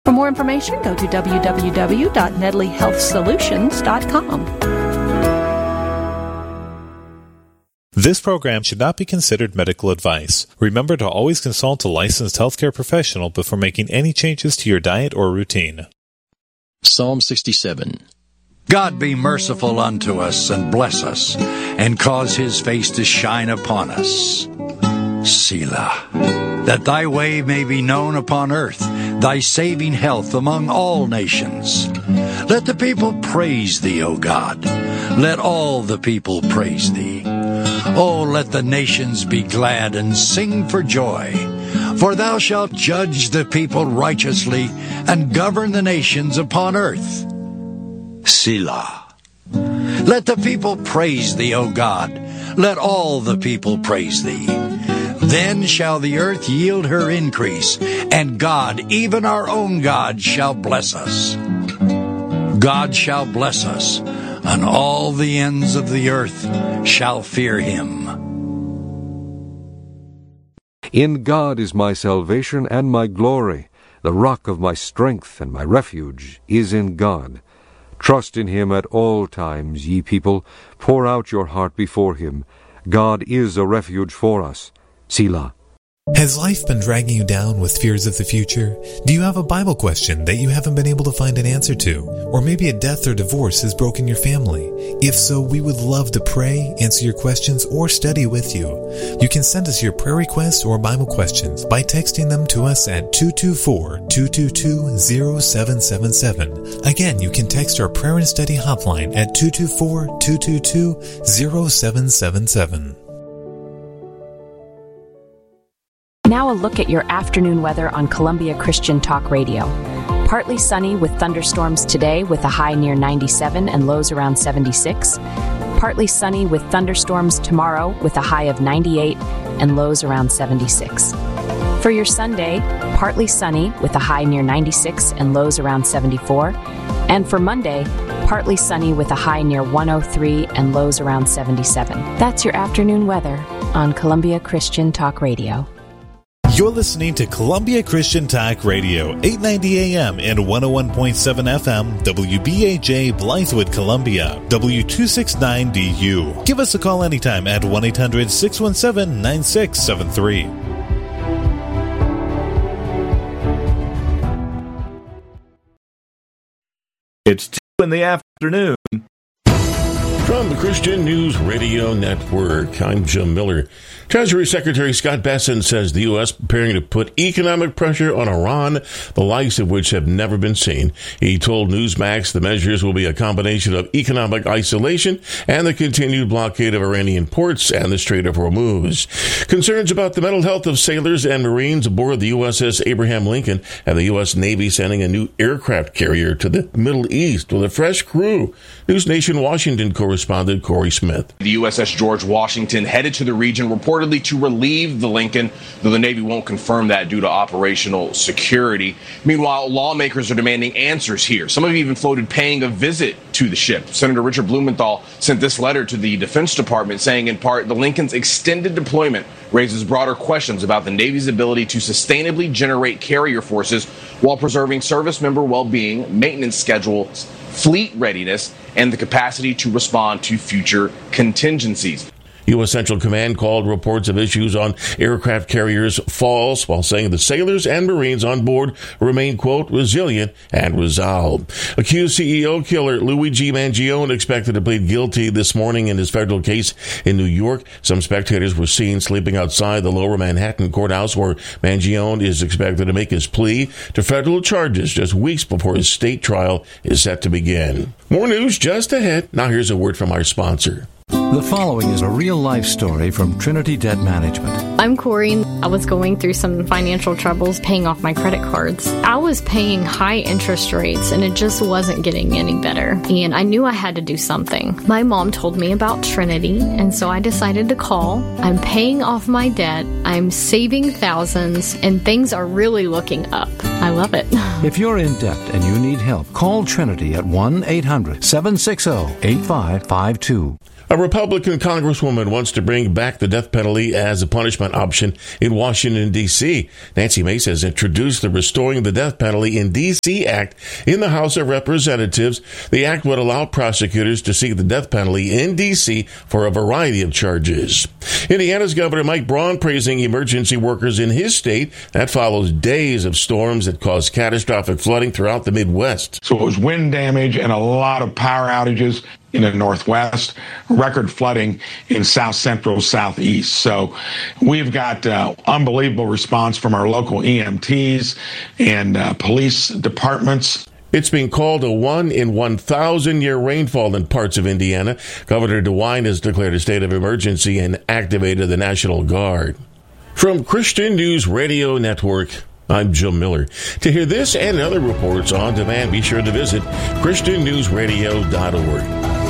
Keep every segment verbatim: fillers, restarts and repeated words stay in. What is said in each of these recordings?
For more information, go to w w w dot nedley health solutions dot com. This program should not be considered medical advice. Remember to always consult a licensed healthcare professional before making any changes to your diet or routine. Psalm sixty-seven. God be merciful unto us and bless us, and cause his face to shine upon us. Selah. That thy way may be known upon earth, thy saving health among all nations. Let the people praise thee, O God. Let all the people praise thee. Oh, let the nations be glad and sing for joy. For thou shalt judge the people righteously and govern the nations upon earth. Selah. Let the people praise thee, O God. Let all the people praise thee. Then shall the earth yield her increase, and God, even our own God, shall bless us. God shall bless us, and all the ends of the earth shall fear him. In God is my salvation and my glory. The rock of my strength and my refuge is in God. Trust in him at all times, ye people. Pour out your heart before him. God is a refuge for us. Selah. Has life been dragging you down with fears of the future? Do you have a Bible question that you haven't been able to find an answer to? Or maybe a death or divorce has broken your family? If so, we would love to pray, answer your questions, or study with you. You can send us your prayer requests or Bible questions by texting them to us at two two four, two two two, zero seven seven seven. Again, you can text our prayer and study hotline at two two four, two two two, zero seven seven seven. Now a look at your afternoon weather on Columbia Christian Talk Radio. Partly sunny with thunderstorms today with a high near ninety-seven and lows around seventy-six. Partly sunny with thunderstorms tomorrow with a high of ninety-eight and lows around seventy-six. For your Sunday, partly sunny with a high near ninety-six and lows around seventy-four. And for Monday, partly sunny with a high near one oh three and lows around seventy-seven. That's your afternoon weather on Columbia Christian Talk Radio. You're listening to Columbia Christian Talk Radio, eight ninety A M and one oh one point seven F M, W B A J, Blythewood, Columbia, W two sixty-nine D U. Give us a call anytime at one eight hundred, six one seven, nine six seven three. It's two in the afternoon. From the Christian News Radio Network, I'm Jim Miller. Treasury Secretary Scott Bessent says the U S preparing to put economic pressure on Iran, the likes of which have never been seen. He told Newsmax the measures will be a combination of economic isolation and the continued blockade of Iranian ports and the Strait of Hormuz. Concerns about the mental health of sailors and Marines aboard the U S S Abraham Lincoln and the U S Navy sending a new aircraft carrier to the Middle East with a fresh crew. News Nation Washington correspondent Corey Smith. The U S S George Washington headed to the region reportedly to relieve the Lincoln, though the Navy won't confirm that due to operational security. Meanwhile, lawmakers are demanding answers here. Some have even floated paying a visit to the ship. Senator Richard Blumenthal sent this letter to the Defense Department saying, in part, the Lincoln's extended deployment raises broader questions about the Navy's ability to sustainably generate carrier forces while preserving service member well-being, maintenance schedules, fleet readiness, and the capacity to respond to future contingencies. U S Central Command called reports of issues on aircraft carriers false, while saying the sailors and Marines on board remain, quote, resilient and resolved. Accused C E O killer Luigi Mangione expected to plead guilty this morning in his federal case in New York. Some spectators were seen sleeping outside the Lower Manhattan courthouse where Mangione is expected to make his plea to federal charges just weeks before his state trial is set to begin. More news just ahead. Now here's a word from our sponsor. The following is a real-life story from Trinity Debt Management. I'm Corey. I was going through some financial troubles paying off my credit cards. I was paying high interest rates, and it just wasn't getting any better. And I knew I had to do something. My mom told me about Trinity, and so I decided to call. I'm paying off my debt. I'm saving thousands, and things are really looking up. I love it. If you're in debt and you need help, call Trinity at one eight hundred, seven six zero, eight five five two. A Republican congresswoman wants to bring back the death penalty as a punishment option in Washington, D C Nancy Mace has introduced the Restoring the Death Penalty in D C Act in the House of Representatives. The act would allow prosecutors to seek the death penalty in D C for a variety of charges. Indiana's Governor Mike Braun praising emergency workers in his state. That follows days of storms that caused catastrophic flooding throughout the Midwest. So it was wind damage and a lot of power outages in the Northwest, record flooding in South Central, Southeast. So we've got uh, unbelievable response from our local E M Ts and uh, police departments. It's being called a one in one thousand year rainfall in parts of Indiana. Governor DeWine has declared a state of emergency and activated the National Guard. From Christian News Radio Network, I'm Jim Miller. To hear this and other reports on demand, be sure to visit Christian News Radio dot org.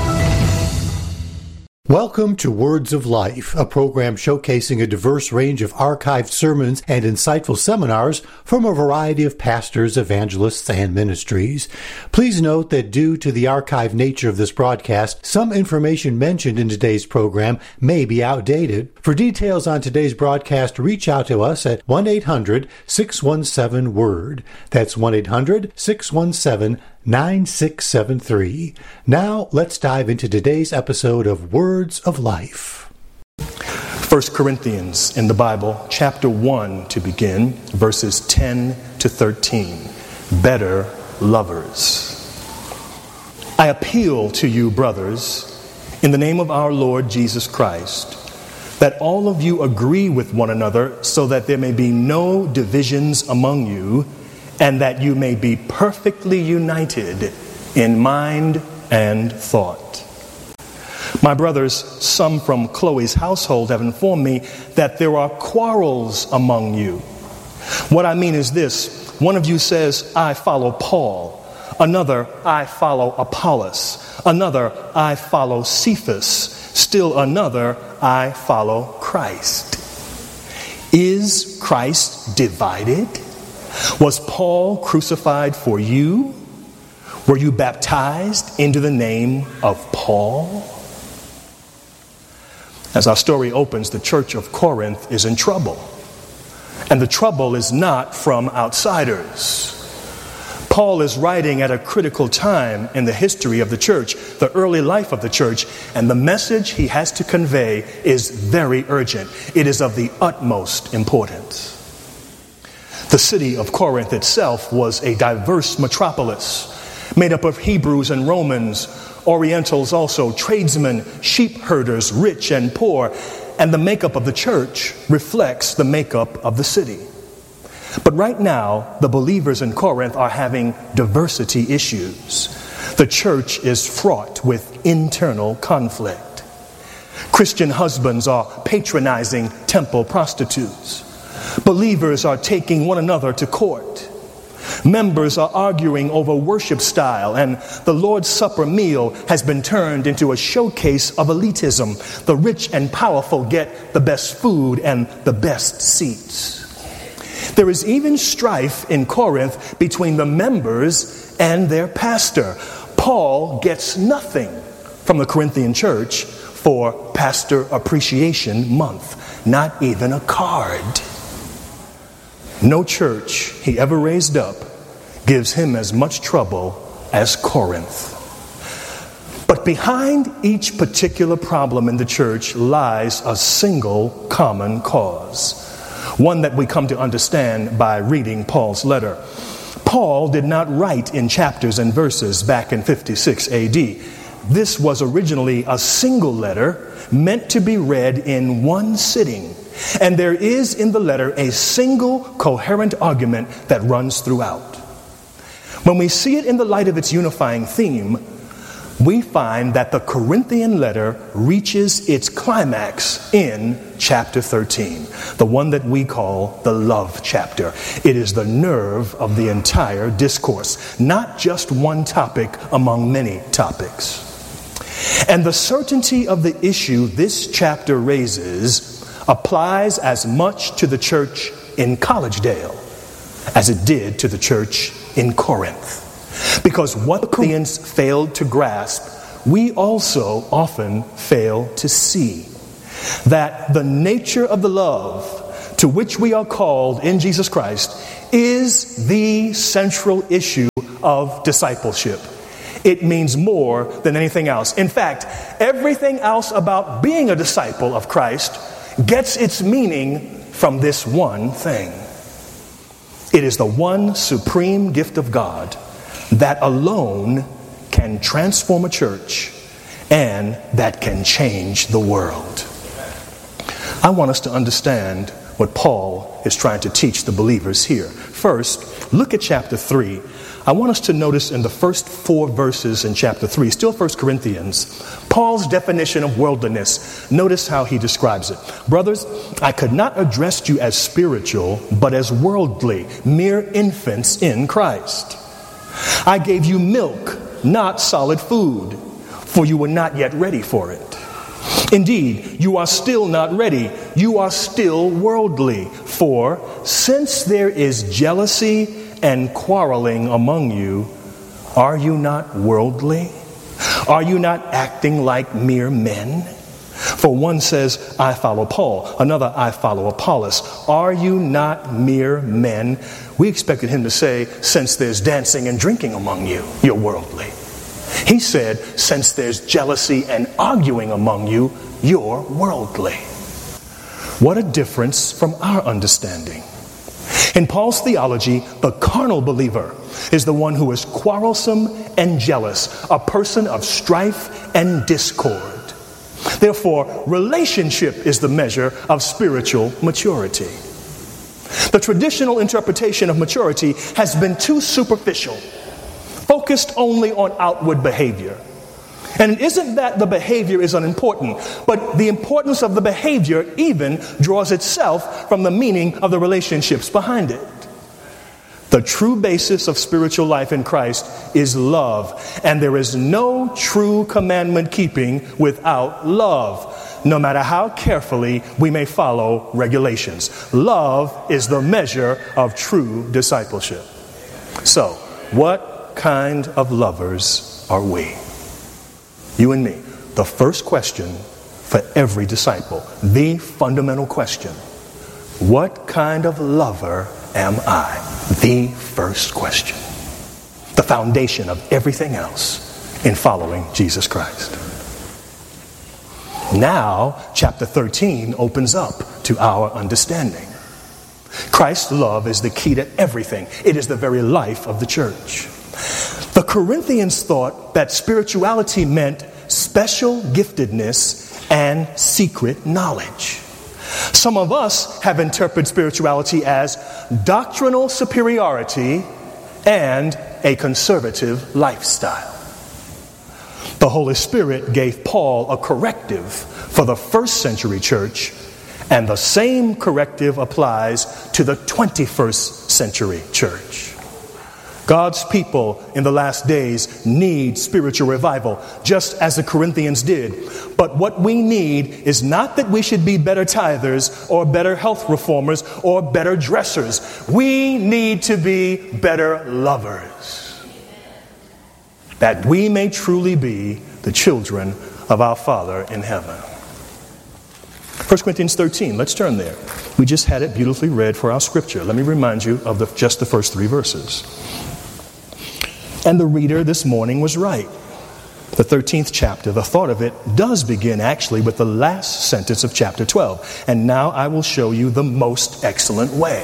Welcome to Words of Life, a program showcasing a diverse range of archived sermons and insightful seminars from a variety of pastors, evangelists, and ministries. Please note that due to the archived nature of this broadcast, some information mentioned in today's program may be outdated. For details on today's broadcast, reach out to us at one eight hundred six one seven word. That's one eight hundred six one seven nine six seven three. Now, let's dive into today's episode of Words of Life. First Corinthians in the Bible, chapter one to begin, verses ten to thirteen. Better lovers. I appeal to you, brothers, in the name of our Lord Jesus Christ, that all of you agree with one another so that there may be no divisions among you, and that you may be perfectly united in mind and thought. My brothers, some from Chloe's household have informed me that there are quarrels among you. What I mean is this: one of you says, I follow Paul. Another, I follow Apollos. Another, I follow Cephas. Still another, I follow Christ. Is Christ divided? Was Paul crucified for you? Were you baptized into the name of Paul? As our story opens, the church of Corinth is in trouble. And the trouble is not from outsiders. Paul is writing at a critical time in the history of the church, the early life of the church, and the message he has to convey is very urgent. It is of the utmost importance. The city of Corinth itself was a diverse metropolis made up of Hebrews and Romans, Orientals also, tradesmen, sheep herders, rich and poor, and the makeup of the church reflects the makeup of the city. But right now, the believers in Corinth are having diversity issues. The church is fraught with internal conflict. Christian husbands are patronizing temple prostitutes. Believers are taking one another to court. Members are arguing over worship style, and the Lord's Supper meal has been turned into a showcase of elitism. The rich and powerful get the best food and the best seats. There is even strife in Corinth between the members and their pastor. Paul gets nothing from the Corinthian church for Pastor Appreciation Month, not even a card. No church he ever raised up gives him as much trouble as Corinth. But behind each particular problem in the church lies a single common cause, one that we come to understand by reading Paul's letter. Paul did not write in chapters and verses back in fifty-six A D. This was originally a single letter meant to be read in one sitting. And there is in the letter a single coherent argument that runs throughout. When we see it in the light of its unifying theme, we find that the Corinthian letter reaches its climax in chapter thirteen, the one that we call the love chapter. It is the nerve of the entire discourse, not just one topic among many topics. And the certainty of the issue this chapter raises applies as much to the church in Collegedale as it did to the church in Corinth. Because what the Corinthians failed to grasp we also often fail to see that the nature of the love to which we are called in Jesus Christ is the central issue of discipleship. It means more than anything else. In fact, everything else about being a disciple of Christ gets its meaning from this one thing. It is the one supreme gift of God that alone can transform a church and that can change the world. I want us to understand what Paul is trying to teach the believers here. First, look at chapter three. I want us to notice in the first four verses in chapter three, still First Corinthians, Paul's definition of worldliness. Notice how he describes it. Brothers, I could not address you as spiritual, but as worldly, mere infants in Christ. I gave you milk, not solid food, for you were not yet ready for it. Indeed, you are still not ready. You are still worldly. For since there is jealousy and quarreling among you, are you not worldly? Are you not acting like mere men? For one says, I follow Paul. Another, I follow Apollos. Are you not mere men? We expected him to say, since there's dancing and drinking among you, you're worldly. He said, since there's jealousy and arguing among you, you're worldly. What a difference from our understanding. In Paul's theology, the carnal believer is the one who is quarrelsome and jealous, a person of strife and discord. Therefore, relationship is the measure of spiritual maturity. The traditional interpretation of maturity has been too superficial, focused only on outward behavior. And it isn't that the behavior is unimportant, but the importance of the behavior even draws itself from the meaning of the relationships behind it. The true basis of spiritual life in Christ is love, and there is no true commandment keeping without love, no matter how carefully we may follow regulations. Love is the measure of true discipleship. So, what kind of lovers are we? You and me. The first question for every disciple, the fundamental question, what kind of lover am I? The first question. The foundation of everything else in following Jesus Christ. Now, chapter thirteen opens up to our understanding. Christ's love is the key to everything. It is the very life of the church. The Corinthians thought that spirituality meant special giftedness and secret knowledge. Some of us have interpreted spirituality as doctrinal superiority and a conservative lifestyle. The Holy Spirit gave Paul a corrective for the first century church, and the same corrective applies to the twenty-first century church. God's people in the last days need spiritual revival, just as the Corinthians did. But what we need is not that we should be better tithers or better health reformers or better dressers. We need to be better lovers, that we may truly be the children of our Father in heaven. First Corinthians thirteen, let's turn there. We just had it beautifully read for our scripture. Let me remind you of the, just the first three verses. And the reader this morning was right. The thirteenth chapter, the thought of it does begin actually with the last sentence of chapter twelve. And now I will show you the most excellent way.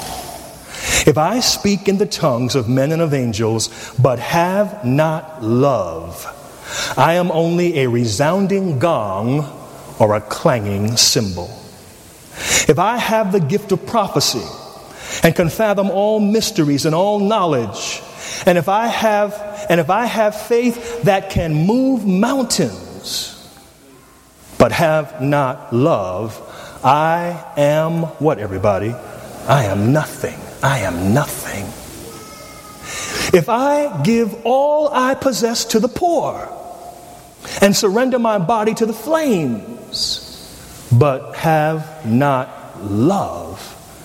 If I speak in the tongues of men and of angels, but have not love, I am only a resounding gong or a clanging cymbal. If I have the gift of prophecy and can fathom all mysteries and all knowledge, and if I have and if I have faith that can move mountains, but have not love, I am what, everybody? I am nothing. I am nothing. If I give all I possess to the poor and surrender my body to the flames, but have not love,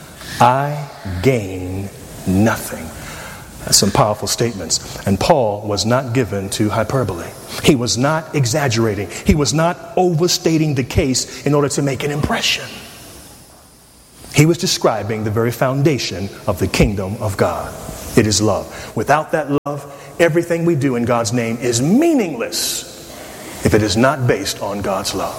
I gain nothing. That's some powerful statements. And Paul was not given to hyperbole. He was not exaggerating. He was not overstating the case in order to make an impression. He was describing the very foundation of the kingdom of God. It is love. Without that love, everything we do in God's name is meaningless if it is not based on God's love.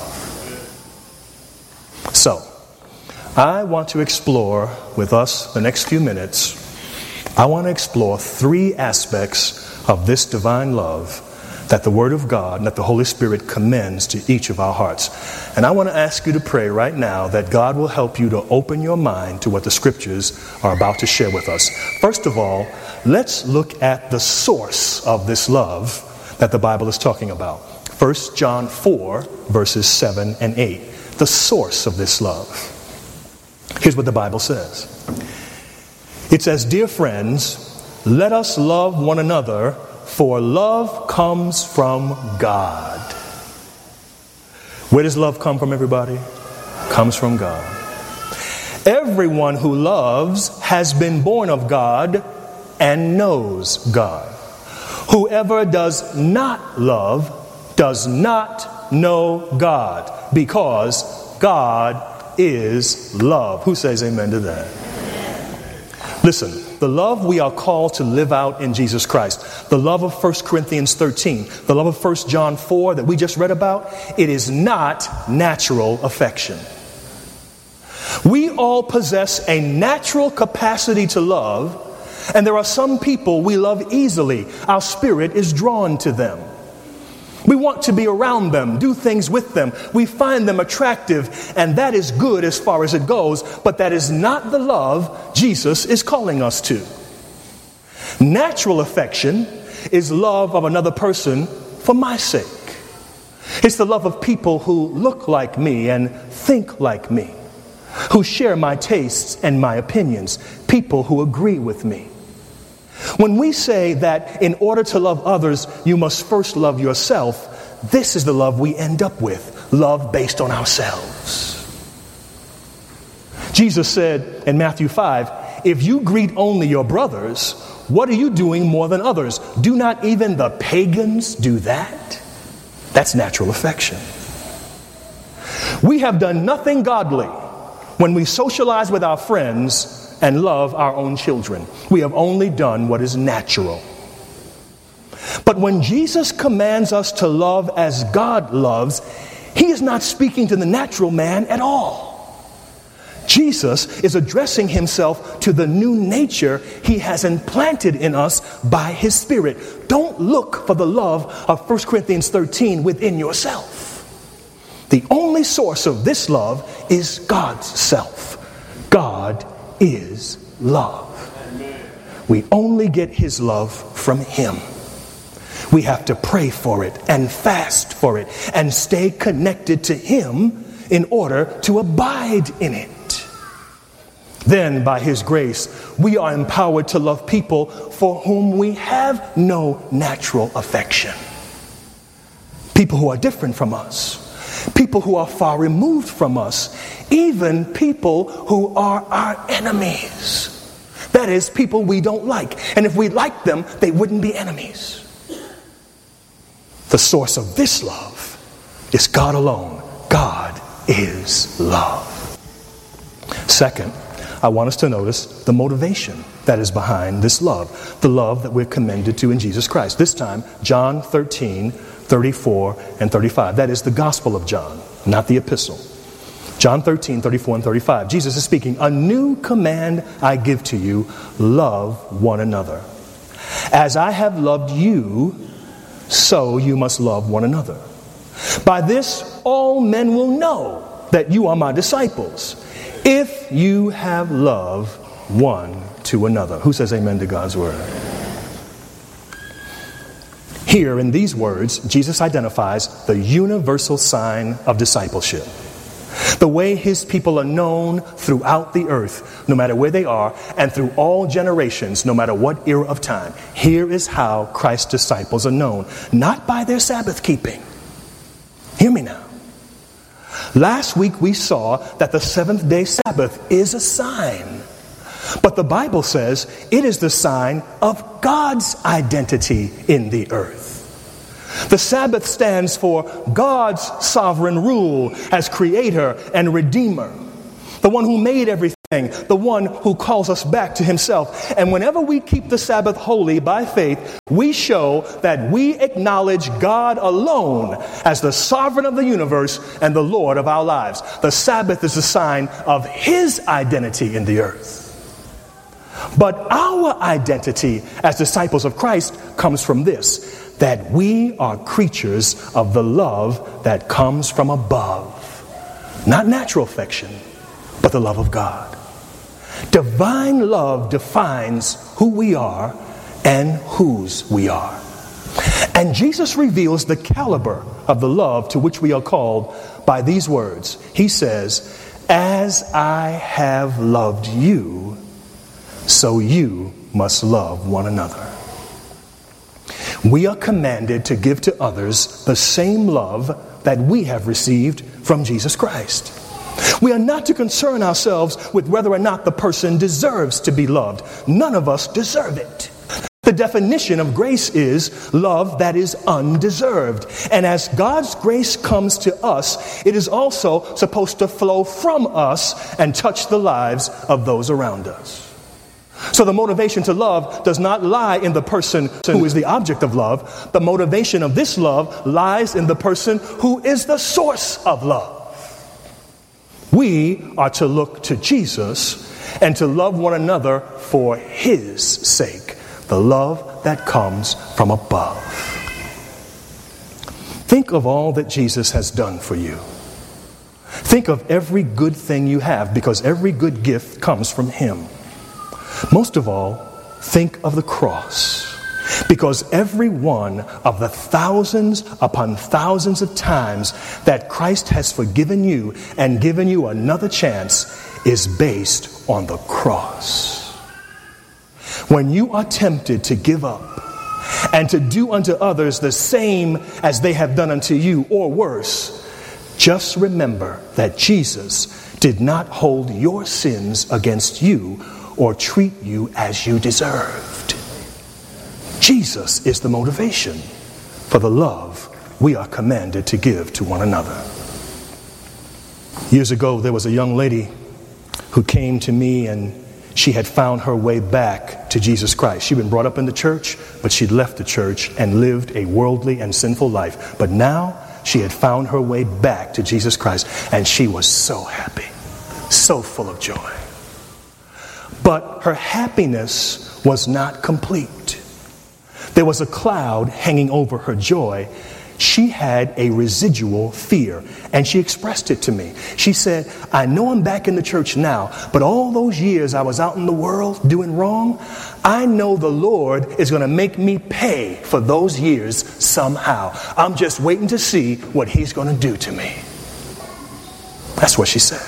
So, I want to explore with us the next few minutes. I want to explore three aspects of this divine love that the Word of God and that the Holy Spirit commends to each of our hearts. And I want to ask you to pray right now that God will help you to open your mind to what the Scriptures are about to share with us. First of all, let's look at the source of this love that the Bible is talking about. First John four, verses seven and eight. The source of this love. Here's what the Bible says. It says, "Dear friends, let us love one another, for love comes from God." Where does love come from, everybody? Comes from God. Everyone who loves has been born of God and knows God. Whoever does not love does not know God, because God is love. Who says amen to that? Listen, the love we are called to live out in Jesus Christ, the love of First Corinthians thirteen, the love of First John four that we just read about, it is not natural affection. We all possess a natural capacity to love, and there are some people we love easily. Our spirit is drawn to them. We want to be around them, do things with them. We find them attractive, and that is good as far as it goes, but that is not the love Jesus is calling us to. Natural affection is love of another person for my sake. It's the love of people who look like me and think like me, who share my tastes and my opinions, people who agree with me. When we say that in order to love others, you must first love yourself, this is the love we end up with, love based on ourselves. Jesus said in Matthew five, "If you greet only your brothers, what are you doing more than others? Do not even the pagans do that?" That's natural affection. We have done nothing godly when we socialize with our friends and love our own children. We have only done what is natural. But when Jesus commands us to love as God loves, he is not speaking to the natural man at all. Jesus is addressing himself to the new nature he has implanted in us by his Spirit. Don't look for the love of First Corinthians thirteen within yourself. The only source of this love is God's self. God is love. We only get his love from him. We have to pray for it and fast for it and stay connected to him in order to abide in it. Then, by his grace, we are empowered to love people for whom we have no natural affection. People who are different from us. People who are far removed from us. Even people who are our enemies. That is, people we don't like. And if we liked them, they wouldn't be enemies. The source of this love is God alone. God is love. Second, I want us to notice the motivation that is behind this love. The love that we're commended to in Jesus Christ. This time, John thirteen, thirty-four and thirty-five. That is the Gospel of John, not the epistle. John thirteen, thirty-four and thirty-five. Jesus is speaking. "A new command I give to you, love one another. As I have loved you, so you must love one another. By this all men will know that you are my disciples, if you have love one to another." Who says amen to God's word? Here in these words, Jesus identifies the universal sign of discipleship. The way his people are known throughout the earth, no matter where they are, and through all generations, no matter what era of time. Here is how Christ's disciples are known. Not by their Sabbath keeping. Hear me now. Last week we saw that the seventh day Sabbath is a sign. But the Bible says it is the sign of God's identity in the earth. The Sabbath stands for God's sovereign rule as creator and redeemer, the one who made everything, the one who calls us back to himself. And whenever we keep the Sabbath holy by faith, we show that we acknowledge God alone as the sovereign of the universe and the Lord of our lives. The Sabbath is a sign of his identity in the earth. But our identity as disciples of Christ comes from this, that we are creatures of the love that comes from above. Not natural affection, but the love of God. Divine love defines who we are and whose we are. And Jesus reveals the caliber of the love to which we are called by these words. He says, "As I have loved you, so you must love one another." We are commanded to give to others the same love that we have received from Jesus Christ. We are not to concern ourselves with whether or not the person deserves to be loved. None of us deserve it. The definition of grace is love that is undeserved. And as God's grace comes to us, it is also supposed to flow from us and touch the lives of those around us. So the motivation to love does not lie in the person who is the object of love. The motivation of this love lies in the person who is the source of love. We are to look to Jesus and to love one another for his sake, the love that comes from above. Think of all that Jesus has done for you. Think of every good thing you have, because every good gift comes from him. Most of all, think of the cross, because every one of the thousands upon thousands of times that Christ has forgiven you and given you another chance is based on the cross. When you are tempted to give up and to do unto others the same as they have done unto you, or worse, just remember that Jesus did not hold your sins against you or treat you as you deserved. Jesus is the motivation for the love we are commanded to give to one another. Years ago, there was a young lady who came to me, and she had found her way back to Jesus Christ. She'd been brought up in the church, but she'd left the church and lived a worldly and sinful life. But now she had found her way back to Jesus Christ, and she was so happy, so full of joy. But her happiness was not complete. There was a cloud hanging over her joy. She had a residual fear, and she expressed it to me. She said, "I know I'm back in the church now, but all those years I was out in the world doing wrong, I know the Lord is going to make me pay for those years somehow. I'm just waiting to see what he's going to do to me." That's what she said.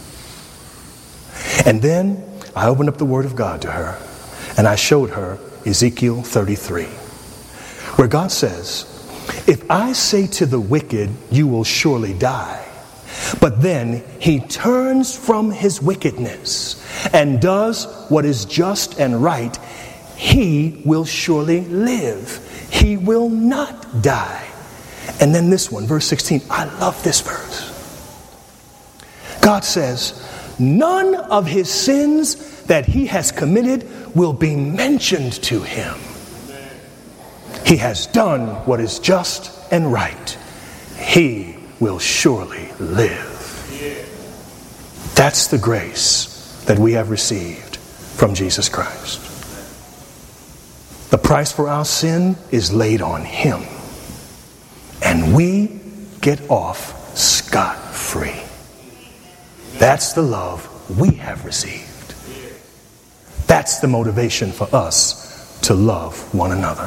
And then I opened up the Word of God to her, and I showed her Ezekiel thirty-three, where God says, "If I say to the wicked, you will surely die, but then he turns from his wickedness and does what is just and right, he will surely live. He will not die." And then this one, verse sixteen, I love this verse. God says, "None of his sins that he has committed will be mentioned to him. He has done what is just and right. He will surely live." That's the grace that we have received from Jesus Christ. The price for our sin is laid on him, and we get off scot-free. That's the love we have received. That's the motivation for us to love one another.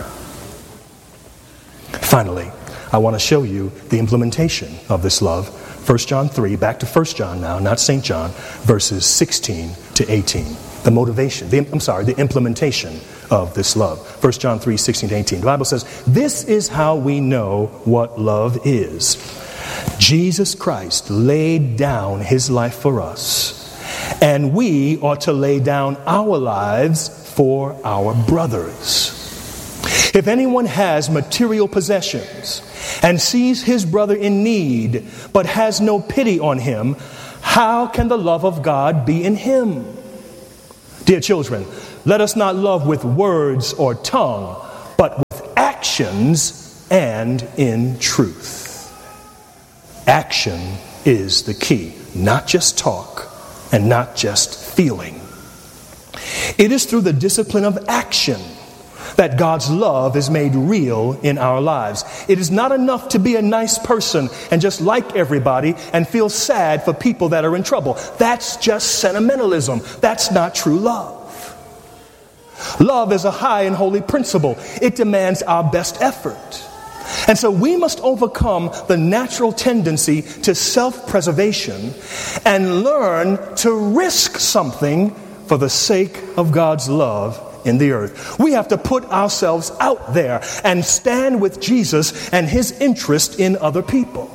Finally, I want to show you the implementation of this love. First John three, back to First John now, not Saint John, verses sixteen to eighteen. The motivation, the, I'm sorry, the implementation of this love. First John three, sixteen to eighteen. The Bible says, "This is how we know what love is. Jesus Christ laid down his life for us, and we ought to lay down our lives for our brothers. If anyone has material possessions and sees his brother in need but has no pity on him, how can the love of God be in him? Dear children, let us not love with words or tongue, but with actions and in truth. Action is the key, not just talk and not just feeling. It is through the discipline of action that God's love is made real in our lives. It is not enough to be a nice person and just like everybody and feel sad for people that are in trouble. That's just sentimentalism. That's not true love. Love is a high and holy principle. It demands our best effort. And so we must overcome the natural tendency to self-preservation and learn to risk something for the sake of God's love in the earth. We have to put ourselves out there and stand with Jesus and his interest in other people.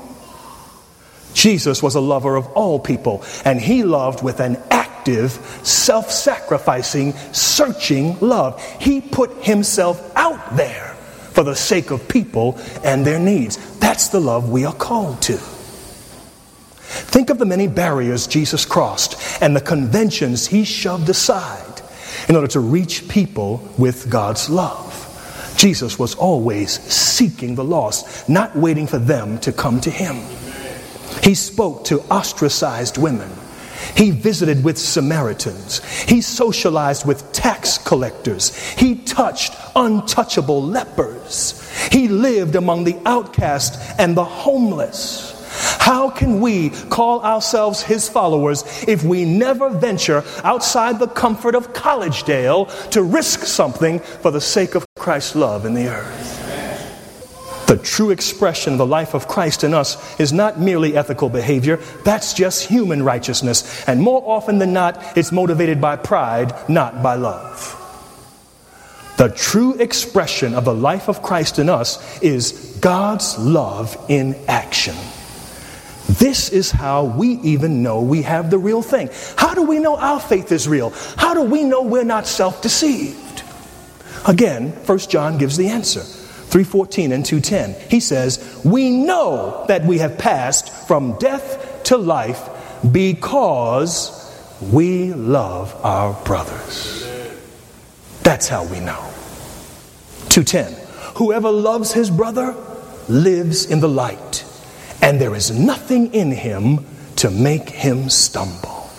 Jesus was a lover of all people, and he loved with an active, self-sacrificing, searching love. He put himself out there for the sake of people and their needs. That's the love we are called to. Think of the many barriers Jesus crossed and the conventions he shoved aside in order to reach people with God's love. Jesus was always seeking the lost, not waiting for them to come to him. He spoke to ostracized women. He visited with Samaritans. He socialized with tax collectors. He touched untouchable lepers. He lived among the outcast and the homeless. How can we call ourselves his followers if we never venture outside the comfort of Collegedale to risk something for the sake of Christ's love in the earth? The true expression of the life of Christ in us is not merely ethical behavior. That's just human righteousness. And more often than not, it's motivated by pride, not by love. The true expression of the life of Christ in us is God's love in action. This is how we even know we have the real thing. How do we know our faith is real? How do we know we're not self-deceived? Again, First John gives the answer. three fourteen and two ten. He says, we know that we have passed from death to life because we love our brothers. That's how we know. two ten. Whoever loves his brother lives in the light, and there is nothing in him to make him stumble.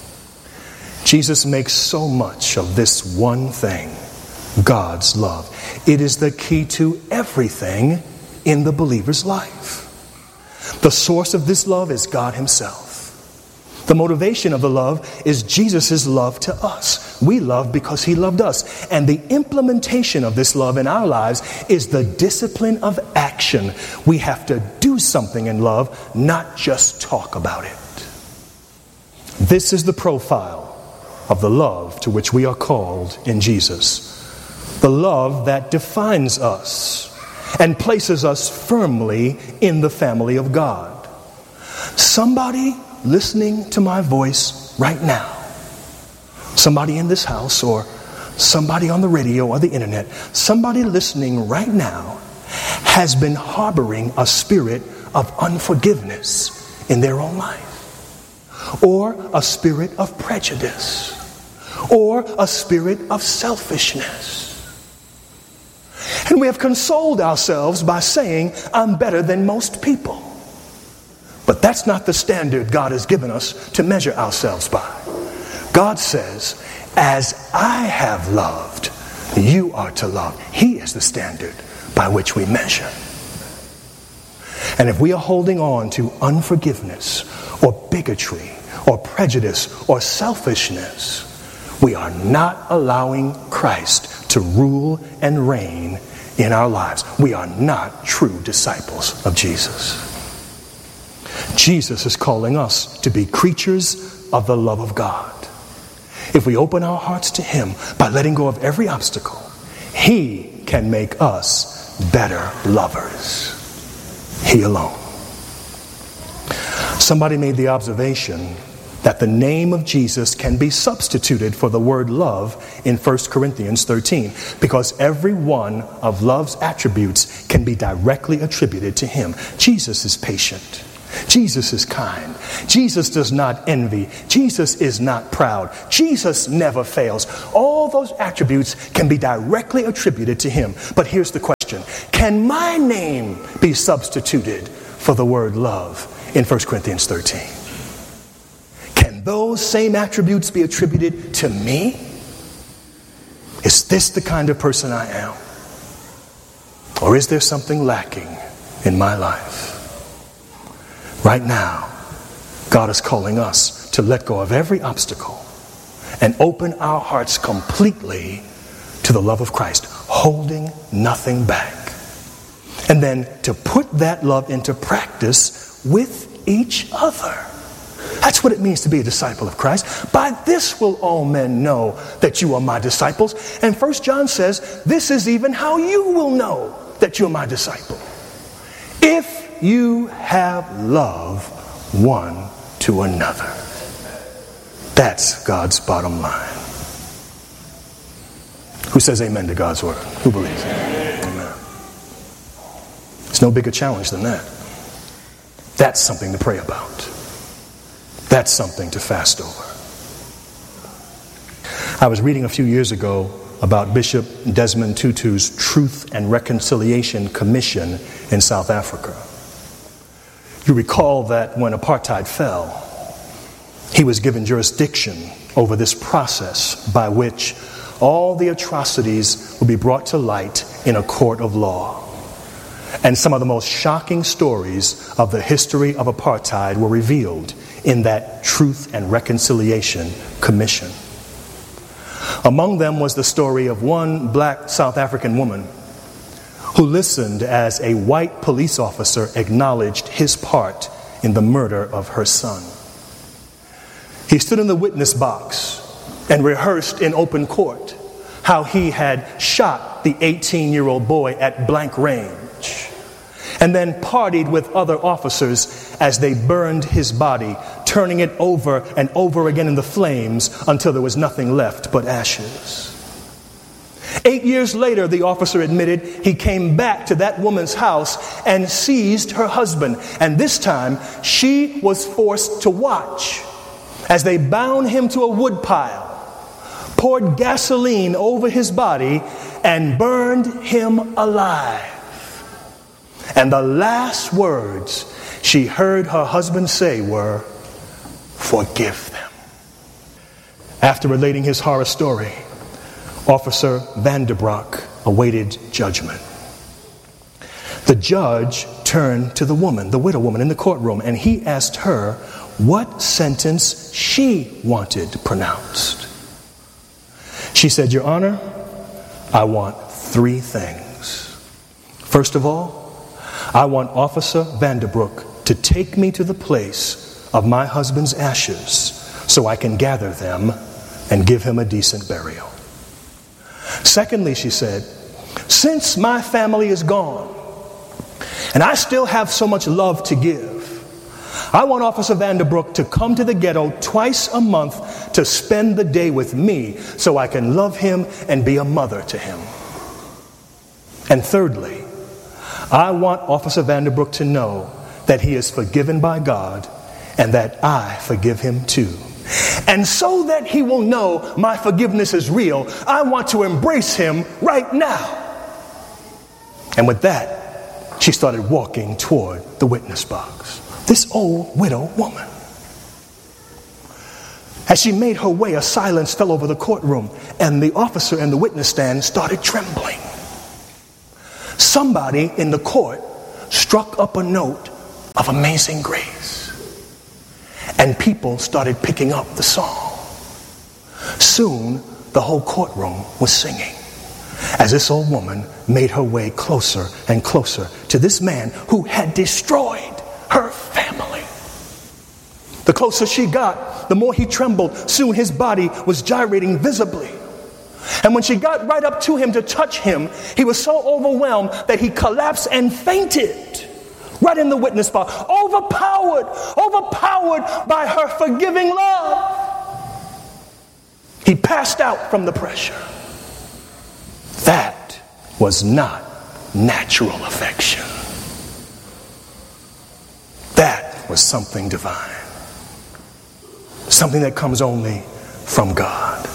Jesus makes so much of this one thing, God's love. It is the key to everything in the believer's life. The source of this love is God himself. The motivation of the love is Jesus' love to us. We love because he loved us. And the implementation of this love in our lives is the discipline of action. We have to do something in love, not just talk about it. This is the profile of the love to which we are called in Jesus. The love that defines us and places us firmly in the family of God. Somebody listening to my voice right now, somebody in this house or somebody on the radio or the internet, somebody listening right now has been harboring a spirit of unforgiveness in their own life, or a spirit of prejudice, or a spirit of selfishness. And we have consoled ourselves by saying, I'm better than most people. But that's not the standard God has given us to measure ourselves by. God says, as I have loved, you are to love. He is the standard by which we measure. And if we are holding on to unforgiveness or bigotry or prejudice or selfishness, we are not allowing Christ to rule and reign in our lives. We are not true disciples of Jesus. Jesus is calling us to be creatures of the love of God. If we open our hearts to him by letting go of every obstacle, he can make us better lovers. He alone. Somebody made the observation that the name of Jesus can be substituted for the word love in First Corinthians thirteen, because every one of love's attributes can be directly attributed to him. Jesus is patient. Jesus is kind. Jesus does not envy. Jesus is not proud. Jesus never fails. All those attributes can be directly attributed to him. But here's the question. Can my name be substituted for the word love in First Corinthians thirteen? Can those same attributes be attributed to me? Is this the kind of person I am? Or is there something lacking in my life? Right now, God is calling us to let go of every obstacle and open our hearts completely to the love of Christ, holding nothing back. And then to put that love into practice with each other. That's what it means to be a disciple of Christ. By this will all men know that you are my disciples. And First John says, this is even how you will know that you're my disciple. If you have love one to another. That's God's bottom line. Who says amen to God's word? Who believes it? Amen. There's no bigger challenge than that. That's something to pray about. That's something to fast over. I was reading a few years ago about Bishop Desmond Tutu's Truth and Reconciliation Commission in South Africa. You recall that when apartheid fell, he was given jurisdiction over this process by which all the atrocities would be brought to light in a court of law. And some of the most shocking stories of the history of apartheid were revealed in that Truth and Reconciliation Commission. Among them was the story of one black South African woman who listened as a white police officer acknowledged his part in the murder of her son. He stood in the witness box and rehearsed in open court how he had shot the eighteen-year-old boy at blank range, and then partied with other officers as they burned his body, turning it over and over again in the flames until there was nothing left but ashes. Eight years later, the officer admitted he came back to that woman's house and seized her husband. And this time, she was forced to watch as they bound him to a woodpile, poured gasoline over his body, and burned him alive. And the last words she heard her husband say were, "Forgive them." After relating his horror story, Officer Vanderbroek awaited judgment. The judge turned to the woman, the widow woman in the courtroom, and he asked her what sentence she wanted pronounced. She said, "Your Honor, I want three things. First of all, I want Officer Vanderbroek to take me to the place of my husband's ashes so I can gather them and give him a decent burial. Secondly," she said, "since my family is gone and I still have so much love to give, I want Officer Vanderbroek to come to the ghetto twice a month to spend the day with me so I can love him and be a mother to him. And thirdly, I want Officer Vanderbroek to know that he is forgiven by God and that I forgive him too. And so that he will know my forgiveness is real, I want to embrace him right now." And with that, she started walking toward the witness box. This old widow woman. As she made her way, a silence fell over the courtroom, and the officer in the witness stand started trembling. Somebody in the court struck up a note of Amazing Grace. And people started picking up the song. Soon, the whole courtroom was singing as this old woman made her way closer and closer to this man who had destroyed her family. The closer she got, the more he trembled. Soon his body was gyrating visibly. And when she got right up to him to touch him, he was so overwhelmed that he collapsed and fainted right in the witness box, overpowered, overpowered by her forgiving love. He passed out from the pressure. That was not natural affection. That was something divine. Something that comes only from God.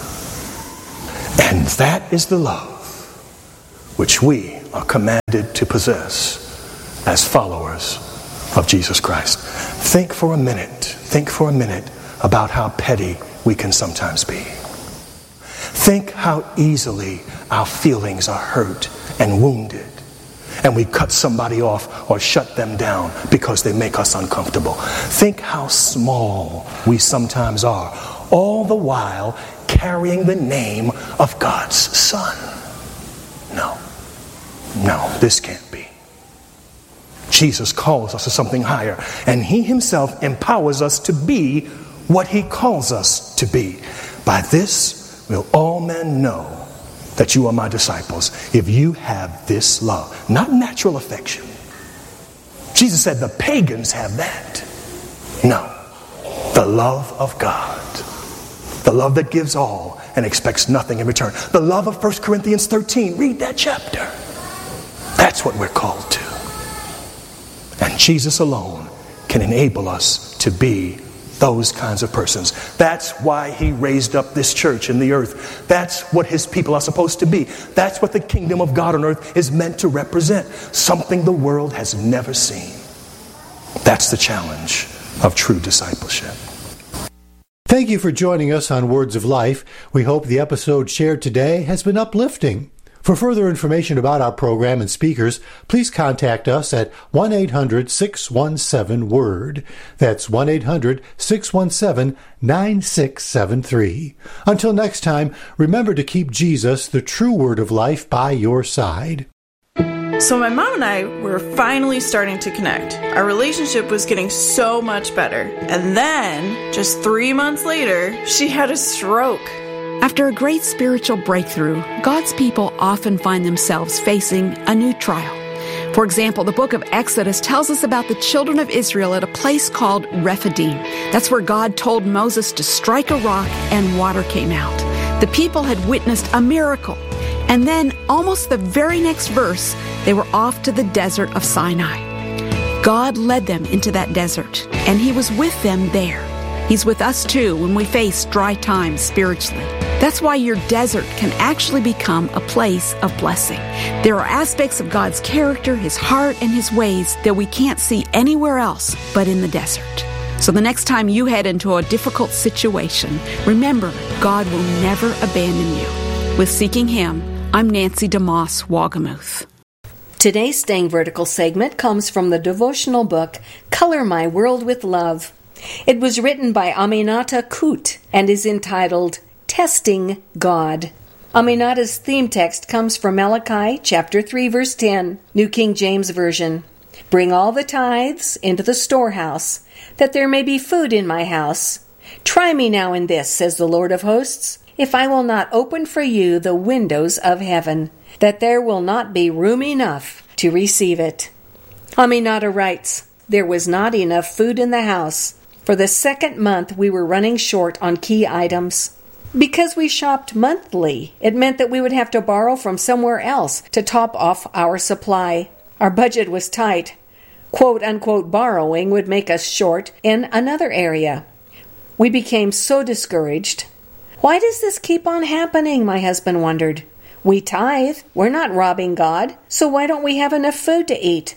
And that is the love which we are commanded to possess as followers of Jesus Christ. Think for a minute, think for a minute about how petty we can sometimes be. Think how easily our feelings are hurt and wounded, and we cut somebody off or shut them down because they make us uncomfortable. Think how small we sometimes are, all the while carrying the name of God's Son. No, no, this can't be. Jesus calls us to something higher, and He Himself empowers us to be what He calls us to be. By this will all men know that you are my disciples, if you have this love. Not natural affection. Jesus said the pagans have that. No, the love of God. The love that gives all and expects nothing in return. The love of First Corinthians thirteen. Read that chapter. That's what we're called to. And Jesus alone can enable us to be those kinds of persons. That's why He raised up this church in the earth. That's what His people are supposed to be. That's what the kingdom of God on earth is meant to represent. Something the world has never seen. That's the challenge of true discipleship. Thank you for joining us on Words of Life. We hope the episode shared today has been uplifting. For further information about our program and speakers, please contact us at one eight hundred six one seven WORD. That's one eight hundred six one seven nine six seven three. Until next time, remember to keep Jesus, the true Word of life, by your side. So my mom and I were finally starting to connect. Our relationship was getting so much better. And then, just three months later, she had a stroke. After a great spiritual breakthrough, God's people often find themselves facing a new trial. For example, the book of Exodus tells us about the children of Israel at a place called Rephidim. That's where God told Moses to strike a rock and water came out. The people had witnessed a miracle. And then, almost the very next verse, they were off to the desert of Sinai. God led them into that desert, and He was with them there. He's with us too when we face dry times spiritually. That's why your desert can actually become a place of blessing. There are aspects of God's character, His heart, and His ways that we can't see anywhere else but in the desert. So the next time you head into a difficult situation, remember, God will never abandon you. With Seeking Him, I'm Nancy DeMoss Wagamuth. Today's Staying Vertical segment comes from the devotional book, Color My World with Love. It was written by Aminata Kut and is entitled Testing God. Aminata's theme text comes from Malachi chapter three, verse ten, New King James Version. Bring all the tithes into the storehouse, that there may be food in my house. Try me now in this, says the Lord of hosts, if I will not open for you the windows of heaven, that there will not be room enough to receive it. Aminata writes, there was not enough food in the house. For the second month, we were running short on key items. Because we shopped monthly, it meant that we would have to borrow from somewhere else to top off our supply. Our budget was tight. Quote-unquote borrowing would make us short in another area. We became so discouraged. Why does this keep on happening, my husband wondered. We tithe. We're not robbing God. So why don't we have enough food to eat?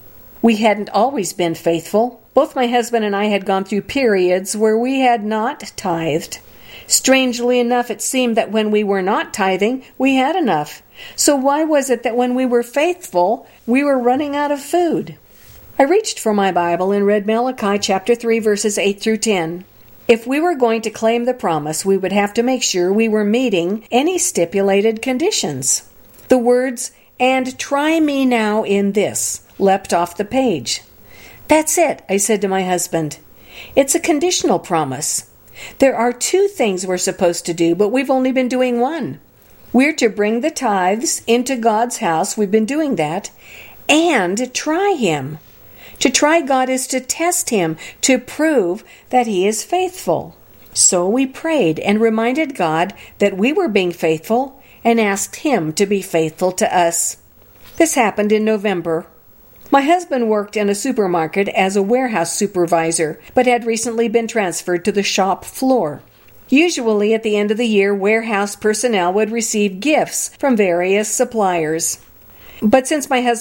We hadn't always been faithful. Both my husband and I had gone through periods where we had not tithed. Strangely enough, it seemed that when we were not tithing, we had enough. So why was it that when we were faithful, we were running out of food? I reached for my Bible and read Malachi chapter three, verses eight through ten. If we were going to claim the promise, we would have to make sure we were meeting any stipulated conditions. The words, "and try me now in this," leapt off the page. That's it, I said to my husband. It's a conditional promise. There are two things we're supposed to do, but we've only been doing one. We're to bring the tithes into God's house. We've been doing that. And try Him. To try God is to test Him, to prove that He is faithful. So we prayed and reminded God that we were being faithful and asked Him to be faithful to us. This happened in November. My husband worked in a supermarket as a warehouse supervisor, but had recently been transferred to the shop floor. Usually at the end of the year, warehouse personnel would receive gifts from various suppliers. But since my husband